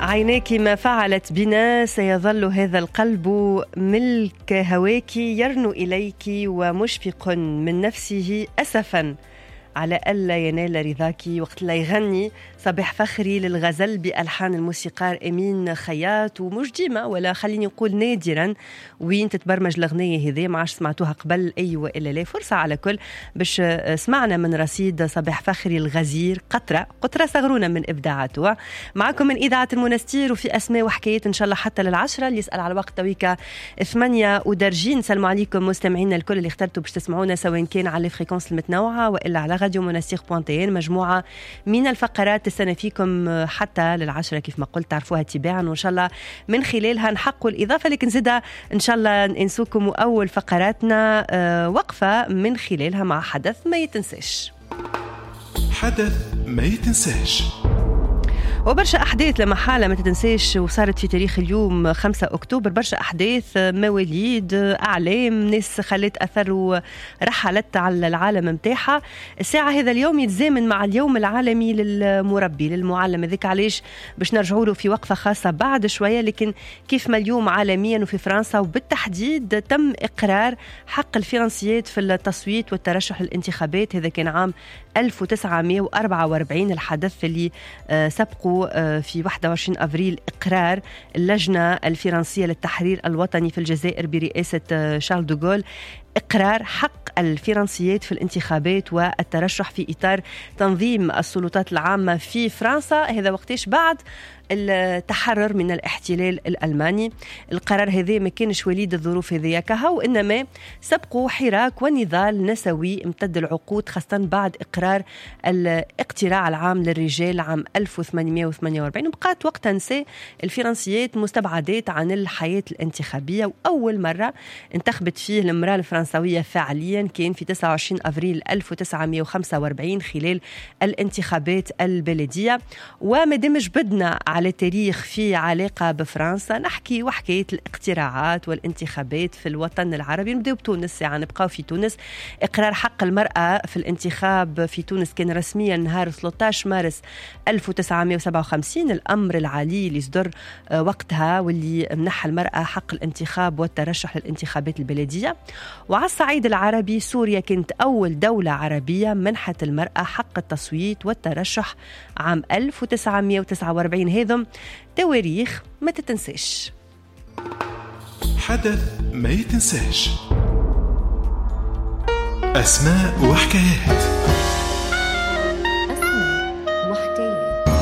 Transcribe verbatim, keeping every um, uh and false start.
عيناك ما فعلت بنا، سيظل هذا القلب ملك هواك، يرنو إليك ومشفق من نفسه أسفا على ألا ينال رضاك. وقت لا يغني صباح فخري للغزل بألحان الموسيقار أمين خياط، ومش ديما ولا خليني نقول نادرا وين تتبرمج الأغنية هذه، ما عادش سمعتوها قبل أيوة إلا لا. فرصة على كل باش سمعنا من رصيد صباح فخري الغزير قطرة قطرة صغرونا من إبداعاته. معكم من إذاعة المنستير وفي أسماء وحكايات إن شاء الله حتى للعشرة. اللي يسأل على الوقت تويكا ثمانية ودرجين. سلموا عليكم مستمعينا الكل اللي اخترتوا باش تسمعونا، سواء كان على الفريكونس المتنوعة وإلا على راديو منستير بوانتين. مجموعة من الفقرات تستنى فيكم حتى للعشرة كيف ما قلت، تعرفوها تباعا، وإن شاء الله من خلالها نحقوا الإضافة. لكن زدا إن شاء الله ننسوكم أول فقراتنا وقفة من خلالها مع حدث ما يتنساش. حدث ما يتنساش، وبرشا أحداث لما حالة ما تتنساش وصارت في تاريخ اليوم خمسة أكتوبر. برشا أحداث، مواليد، أعلام، ناس خلت أثر ورحلت على العالم متاحة. الساعة هذا اليوم يتزامن مع اليوم العالمي للمربي للمعلم، ذيك علاش باش نرجعوا له في وقفة خاصة بعد شوية. لكن كيف ما اليوم عالميا وفي فرنسا وبالتحديد تم إقرار حق الفرنسيات في التصويت والترشح للانتخابات. هذا كان عام ألف وتسعمائة وأربعة وأربعين، الحدث اللي سبقوا في واحد وعشرين أفريل إقرار اللجنة الفرنسية للتحرير الوطني في الجزائر برئاسة شارل دوغول إقرار حق الفرنسيات في الانتخابات والترشح في إطار تنظيم السلطات العامة في فرنسا. هذا وقتاش بعد التحرر من الاحتلال الألماني. القرار هذا ما كانش وليد الظروف هذه كها، وإنما سبقوا حراك ونضال نسوي امتد العقود، خاصة بعد إقرار الاقتراع العام للرجال عام ألف وثمانمائة وثمانية وأربعين. وبقات وقتها نساء الفرنسيات مستبعدات عن الحياة الانتخابية، وأول مرة انتخبت فيه المرأة الفرنسوية فعليا كان في تسعة وعشرين أفريل ألف وتسعمائة وخمسة وأربعين خلال الانتخابات البلدية. ومادامج بدنا على تاريخ في علاقة بفرنسا، نحكي وحكاية الاقتراعات والانتخابات في الوطن العربي. نبدأ بتونس، يعني نبقاو في تونس. إقرار حق المرأة في الانتخاب في تونس كان رسميا نهار ثلاثة عشر مارس ألف وتسعمائة وسبعة وخمسين، الأمر العالي اللي صدر وقتها واللي منح المرأة حق الانتخاب والترشح للانتخابات البلدية. وعلى الصعيد العربي، سوريا كانت أول دولة عربية منحت المرأة حق التصويت والترشح عام ألف وتسعمائة وتسعة وأربعين. هذم تواريخ ما تتنساش. حدث ما يتنساش، أسماء وحكايات.